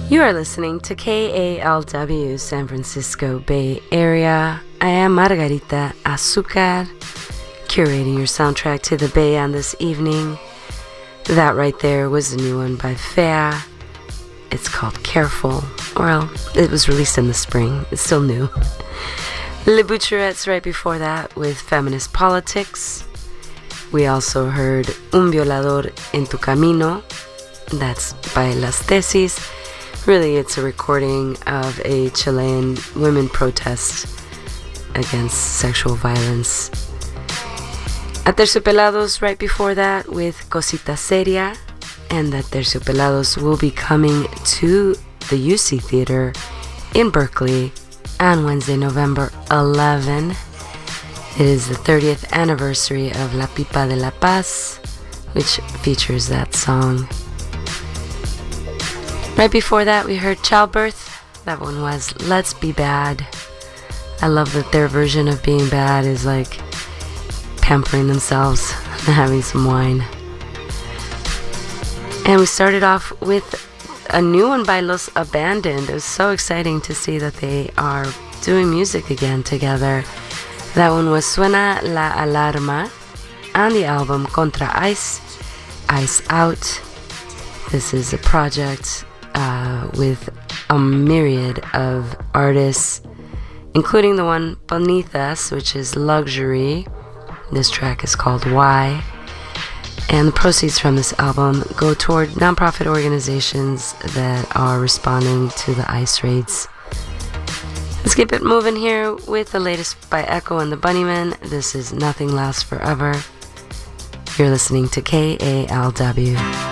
You are listening to KALW, San Francisco Bay Area. I am Margarita Azucar, curating your soundtrack to the Bay on this evening. That right there was a new one by Fea. It's called Careful. Well, it was released in the spring. It's still new. Les Boucherettes right before that with Feminist Politics. We also heard Un Violador en tu Camino. That's by Las Tesis. Really, it's a recording of a Chilean women protest against sexual violence. Aterciopelados right before that with Cosita Seria, and that Aterciopelados will be coming to the UC Theater in Berkeley on Wednesday, November 11. It is the 30th anniversary of La Pipa de la Paz, which features that song. Right before that, we heard Childbirth. That one was Let's Be Bad. I love that their version of being bad is like pampering themselves and having some wine. And we started off with a new one by Los Abandoned. It was so exciting to see that they are doing music again together. That one was Suena la Alarma on the album Contra Ice, Ice Out. This is a project with a myriad of artists, including the one Bonitas, which is Luxury. This track is called Why. And the proceeds from this album go toward nonprofit organizations that are responding to the ICE raids. Let's keep it moving here with the latest by Echo and the Bunnymen. This is Nothing Lasts Forever. You're listening to KALW.